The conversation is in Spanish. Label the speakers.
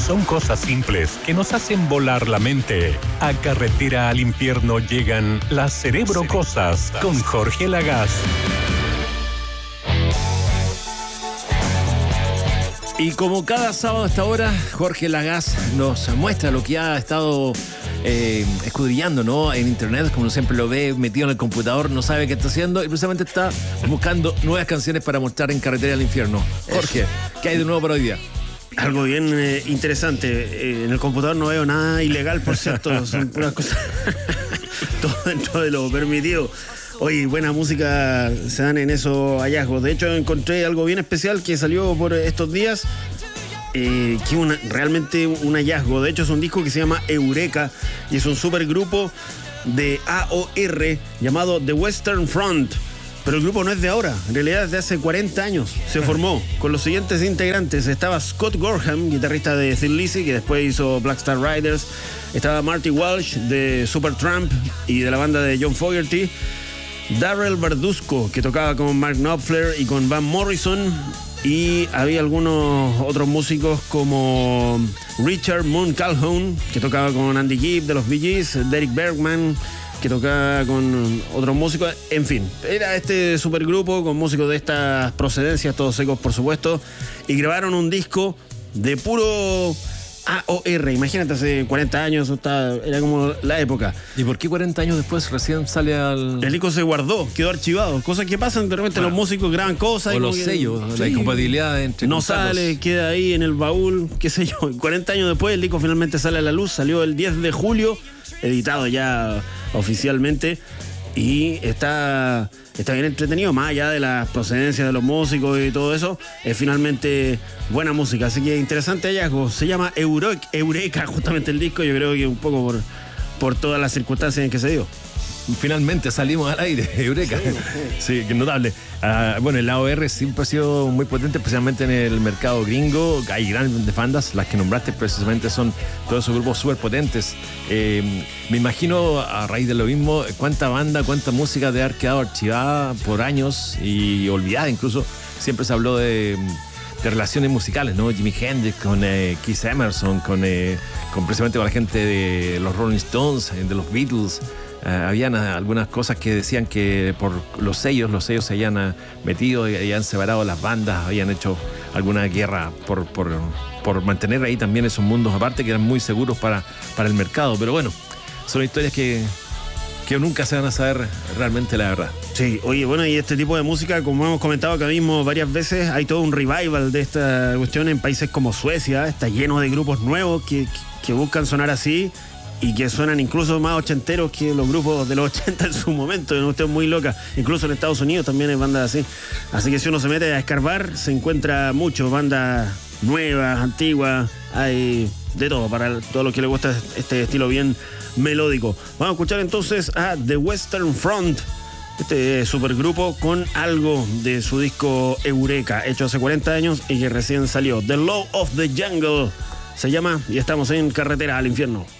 Speaker 1: Son cosas simples que nos hacen volar la mente. A Carretera al Infierno llegan las Cerebro Cosas con Jorge Lagaz.
Speaker 2: Y como cada sábado a esta hora, Jorge Lagaz nos muestra lo que ha estado escudriñando, ¿no? En internet, como siempre lo ve, metido en el computador, no sabe qué está haciendo y precisamente está buscando nuevas canciones para mostrar en Carretera al Infierno. Jorge, ¿qué hay de nuevo para hoy día?
Speaker 3: Algo bien interesante. En el computador no veo nada ilegal, por cierto. Son puras cosas. Todo dentro de lo permitido. Oye, buena música se dan en esos hallazgos. De hecho, encontré algo bien especial que salió por estos días. Que realmente un hallazgo. De hecho, es un disco que se llama Eureka y es un supergrupo de AOR llamado The Western Front. Pero el grupo no es de ahora, en realidad es de hace 40 años. Se formó con los siguientes integrantes. Estaba Scott Gorham, guitarrista de Thin Lizzy, que después hizo Black Star Riders. Estaba Marty Walsh de Supertramp y de la banda de John Fogerty. Darrell Verduzco, que tocaba con Mark Knopfler y con Van Morrison. Y había algunos otros músicos como Richard Moon Calhoun, que tocaba con Andy Gibb de los Bee Gees, Derek Bergman, que tocaba con otros músicos. En fin, era este supergrupo con músicos de estas procedencias, todos secos por supuesto, y grabaron un disco de puro AOR. Imagínate, hace 40 años, era como la época.
Speaker 2: ¿Y por qué 40 años después recién sale al...?
Speaker 3: El disco se guardó, quedó archivado. Cosas que pasan, de repente los músicos graban cosas.
Speaker 2: O los sellos,
Speaker 3: sí,
Speaker 2: la incompatibilidad entre...
Speaker 3: No sale, queda ahí en el baúl, qué sé yo. 40 años después el disco finalmente sale a la luz, salió el 10 de julio, editado ya oficialmente. Y está bien entretenido, más allá de las procedencias de los músicos y todo eso. Es finalmente buena música, así que interesante hallazgo. Se llama Eureka, justamente el disco. Yo creo que un poco por todas las circunstancias en que se dio.
Speaker 2: Finalmente salimos al aire, Eureka. Sí, que notable. Bueno, el AOR siempre ha sido muy potente, especialmente en el mercado gringo. Hay grandes bandas, las que nombraste precisamente son todos esos grupos súper potentes. Me imagino, a raíz de lo mismo, cuánta banda, cuánta música debe haber quedado archivada por años y olvidada incluso. Siempre se habló de relaciones musicales, ¿no? Jimi Hendrix con Keith Emerson, con precisamente con la gente de los Rolling Stones, de los Beatles. Habían algunas cosas que decían que por los sellos se habían metido y habían separado las bandas, habían hecho alguna guerra por mantener ahí también esos mundos aparte que eran muy seguros para el mercado. Pero bueno, son historias que nunca se van a saber realmente la verdad.
Speaker 3: Sí, oye, bueno, y este tipo de música, como hemos comentado acá mismo varias veces, hay todo un revival de esta cuestión en países como Suecia. Está lleno de grupos nuevos que buscan sonar así y que suenan incluso más ochenteros que los grupos de los 80 en su momento. Una cuestión muy loca. Incluso en Estados Unidos también hay bandas así. Así que si uno se mete a escarbar, se encuentra mucho, bandas nuevas, antiguas, hay de todo, para todo lo que le gusta este estilo bien melódico. Vamos a escuchar entonces a The Western Front, este supergrupo con algo de su disco Eureka, hecho hace 40 años y que recién salió. The Law of the Jungle se llama, y estamos en Carretera al Infierno.